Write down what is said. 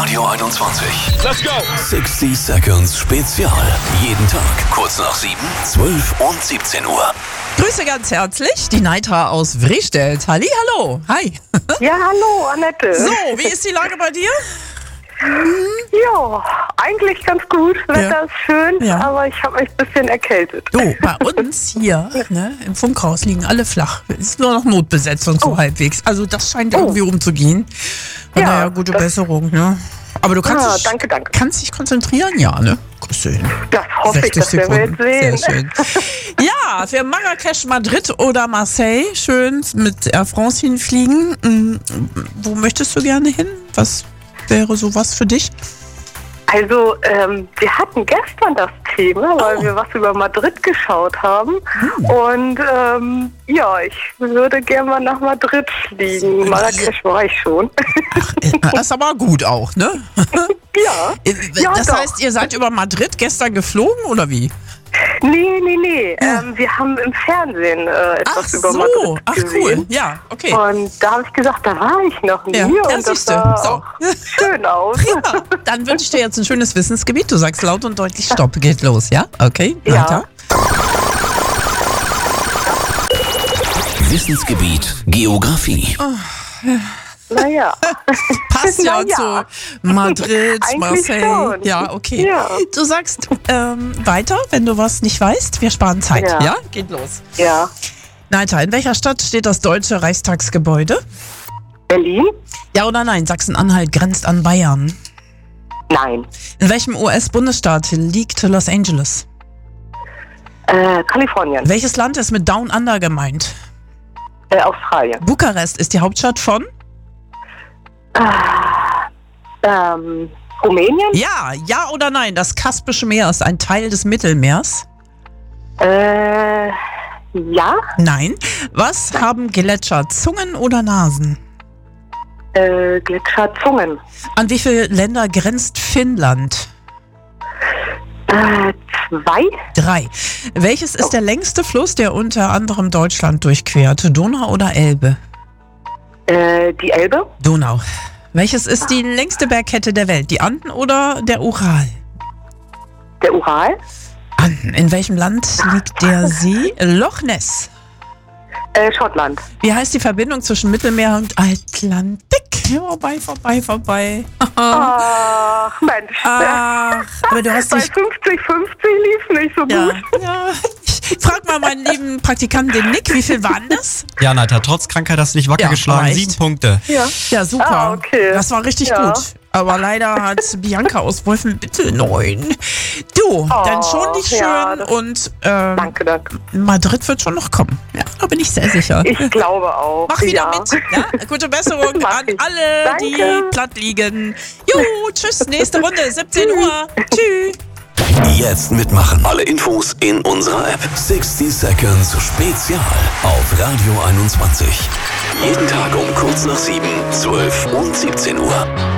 Radio 21. Let's go! 60 Seconds Spezial. Jeden Tag kurz nach 7, 12 und 17 Uhr. Grüße ganz herzlich, die Neitra aus Wrestedt. Hallo. Hi. Ja, hallo, Annette. So, wie ist die Lage bei dir? Ja, eigentlich ganz gut. Wetter ist schön, aber ich habe mich ein bisschen erkältet. Du, bei uns hier im Funkhaus liegen alle flach. Ist nur noch Notbesetzung so halbwegs. Also das scheint irgendwie umzugehen. Von daher gute Besserung. Ne? Aber du kannst, danke. kannst dich konzentrieren, ne? Grüße hin. Das hoffe ich, dass wir jetzt sehen. Sehr schön. Ja, für Marrakesch, Madrid oder Marseille schön mit Air France hinfliegen. Wo möchtest du gerne hin? Was wäre sowas für dich? Also, wir hatten gestern das Thema, weil wir was über Madrid geschaut haben. Und ich würde gerne mal nach Madrid fliegen. Marrakesch war ich schon. Das ist aber gut auch, ne? Ja. Das heißt, ihr seid über Madrid gestern geflogen oder wie? Nee. Wir haben im Fernsehen etwas über Madrid gesehen. Cool. Ja, okay. Und da habe ich gesagt, da war ich noch nie. Und das sah auch schön aus. Prima. Dann wünsche ich dir jetzt ein schönes Wissensgebiet. Du sagst laut und deutlich Stopp. Geht los, ja? Okay, weiter. Wissensgebiet Geografie. Naja. Passt ja zu Madrid, Marseille. Schon. Ja, okay. Ja. Du sagst weiter, wenn du was nicht weißt. Wir sparen Zeit. Ja? Geht los. Ja. Neita, in welcher Stadt steht das Deutsche Reichstagsgebäude? Berlin? Ja oder nein? Sachsen-Anhalt grenzt an Bayern. Nein. In welchem US-Bundesstaat liegt Los Angeles? Kalifornien. Welches Land ist mit Down Under gemeint? Australien. Bukarest ist die Hauptstadt von? Rumänien? Ja oder nein? Das Kaspische Meer ist ein Teil des Mittelmeers? Ja. Nein. Was haben Gletscher, Zungen oder Nasen? Gletscherzungen. An wie viele Länder grenzt Finnland? 2. 3. Welches ist der längste Fluss, der unter anderem Deutschland durchquert? Donau oder Elbe? Die Elbe? Donau. Welches ist die längste Bergkette der Welt? Die Anden oder der Ural? Der Ural? Anden. In welchem Land liegt der See? Loch Ness. Schottland. Wie heißt die Verbindung zwischen Mittelmeer und Atlantik? Vorbei. Ach, Mensch. Aber du hast Bei dich... 50-50 lief nicht so gut. Ja. Ich frag mal meinen lieben Praktikanten, den Nick, wie viel waren das? Ja, Neita, trotz Krankheit hast du dich wacker geschlagen. reicht. 7 Punkte. Ja, super. Okay. Das war richtig gut. Aber leider hat Bianca aus Wolfenbüttel 9. Du, dann schon nicht schön und Danke. Madrid wird schon noch kommen. Ja, da bin ich sehr sicher. Ich glaube auch. Mach wieder mit. Ja? Gute Besserung Mach an ich. alle, Danke. die platt liegen. Tschüss, nächste Runde, 17 Uhr. Tschüss. Jetzt mitmachen. Alle Infos in unserer App. 60 Seconds Spezial auf Radio 21. Jeden Tag um kurz nach 7, 12 und 17 Uhr.